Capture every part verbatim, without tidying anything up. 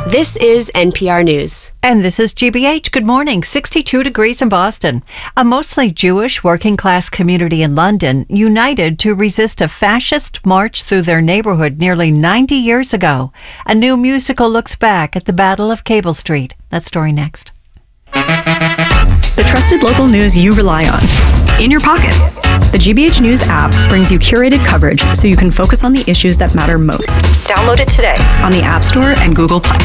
This is N P R News. And this is G B H. Good morning. sixty-two degrees in Boston. A mostly Jewish working-class community in London united to resist a fascist march through their neighborhood nearly ninety years ago. A new musical looks back at the Battle of Cable Street. That story next. The trusted local news you rely on. In your pocket. The G B H News app brings you curated coverage so you can focus on the issues that matter most. Download it today on the App Store and Google Play.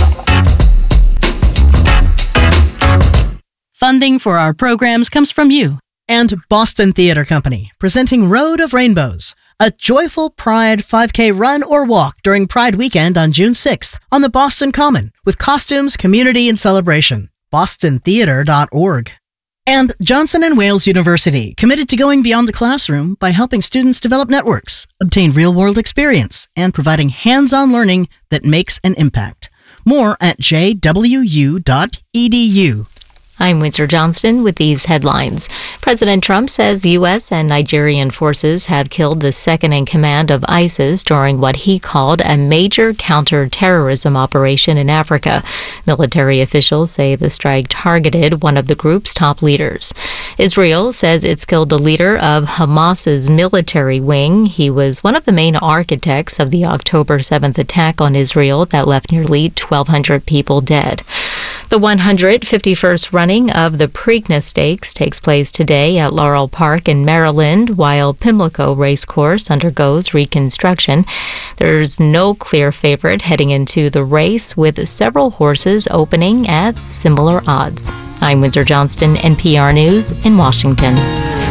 Funding for our programs comes from you. And Boston Theater Company, presenting Road of Rainbows, a joyful Pride five K run or walk during Pride weekend on June sixth on the Boston Common, with costumes, community, and celebration. boston theater dot org. And Johnson and Wales University, committed to going beyond the classroom by helping students develop networks, obtain real-world experience, and providing hands-on learning that makes an impact. More at j w u dot e d u. I'm Windsor Johnston with these headlines. President Trump says U S and Nigerian forces have killed the second-in-command of ISIS during what he called a major counter-terrorism operation in Africa. Military officials say the strike targeted one of the group's top leaders. Israel says it's killed the leader of Hamas's military wing. He was one of the main architects of the October seventh attack on Israel that left nearly twelve hundred people dead. The one hundred fifty-first running of the Preakness Stakes takes place today at Laurel Park in Maryland, while Pimlico Racecourse undergoes reconstruction. There's no clear favorite heading into the race, with several horses opening at similar odds. I'm Windsor Johnston, N P R News in Washington.